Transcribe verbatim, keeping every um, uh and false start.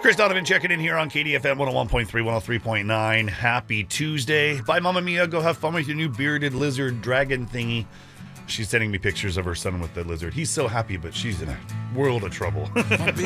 Chris Donovan checking in here on K D F M one oh one point three, one oh three point nine. Happy Tuesday. Bye, Mamma Mia. Go have fun with your new bearded lizard dragon thingy. She's sending me pictures of her son with the lizard. He's so happy, but she's in a world of trouble.